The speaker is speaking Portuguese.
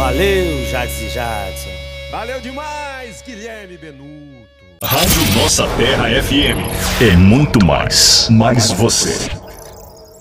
Valeu, Jadson e Jadson. Valeu demais, Guilherme Benuto. Rádio Nossa Terra FM. É muito mais você.